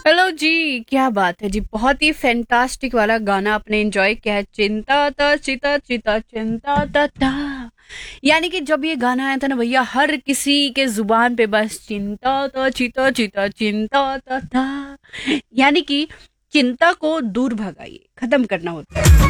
Hello जी, क्या बात है जी, बहुत ही फैंटास्टिक वाला गाना आपने एंजॉय किया है। चिंता ता चिता चिता चिंता ता ता, यानी कि जब ये गाना आया था ना भैया, हर किसी के जुबान पे बस चिंता ता चिता चिता चिंता ता था, यानी कि चिंता को दूर भगाइए, खत्म करना होता है।